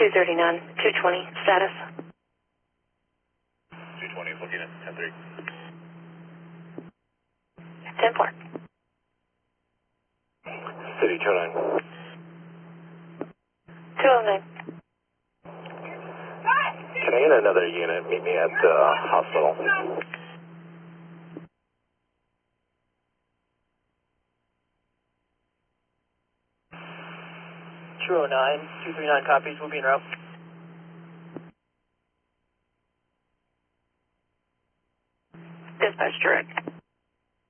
239, 220, status. 220 is looking at 10-3. 10-4. City 209. 209. Can I get another unit? Meet me at the hospital. 209, 239 copies, we'll be en route. Dispatch direct.